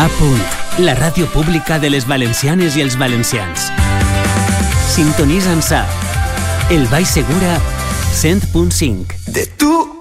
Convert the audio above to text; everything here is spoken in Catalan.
A Punt, la ràdio pública de les valencianes i els valencians. Sintonitza'ns a El Baix Segura 100.5. De tu